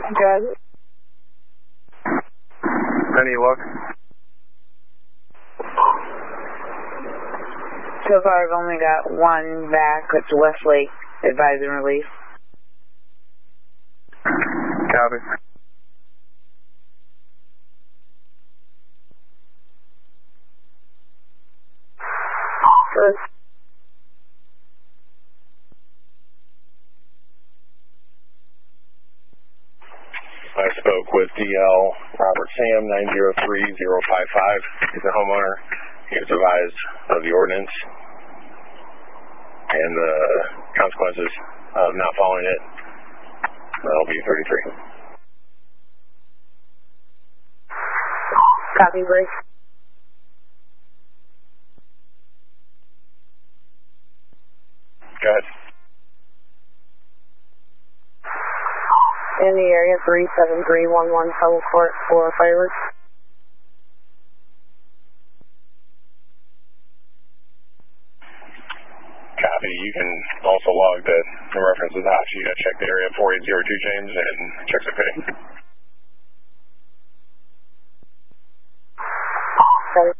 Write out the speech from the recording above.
Good. Any luck? So far I've only got one back. It's Westlake advising release. Copy. Good. I spoke with DL Robert Sam 903055. He's a homeowner. He was advised of the ordinance and the consequences of not following it. That'll be 33. Copy, Bruce. Go ahead. In the area 37311 Hubble Court for fireworks. Copy. You can also log the reference to the hot sheet. I checked the area 4802 James and checks are fitting. Copy.